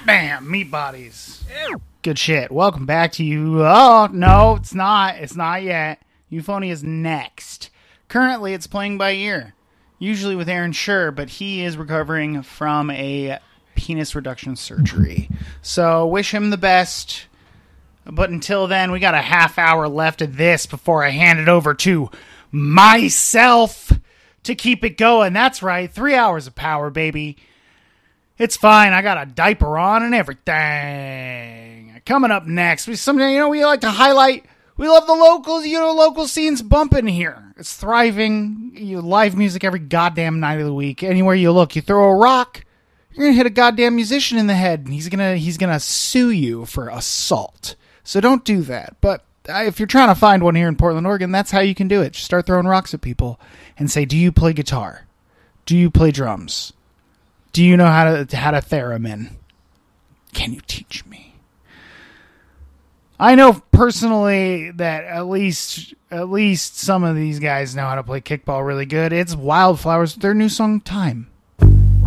Damn, meat bodies. Good shit. Welcome back to you. Oh, no, it's not. It's not yet. Euphony is next. Currently, it's playing by ear. Usually with Aaron Schur, but he is recovering from a penis reduction surgery. So, wish him the best. But until then, we got a half hour left of this before I hand it over to myself to keep it going. That's right. 3 hours of power, baby. It's fine. I got a diaper on and everything. Coming up next, we like to highlight. We love the locals. Local scene's bumping here. It's thriving. Live music every goddamn night of the week. Anywhere you look, you throw a rock, you're gonna hit a goddamn musician in the head, and he's gonna sue you for assault. So don't do that. But if you're trying to find one here in Portland, Oregon, that's how you can do it. Just start throwing rocks at people and say, "Do you play guitar? Do you play drums? Do you know how to theremin? Can you teach me?" I know personally that at least some of these guys know how to play kickball really good. It's Wildflowers with their new song "Time."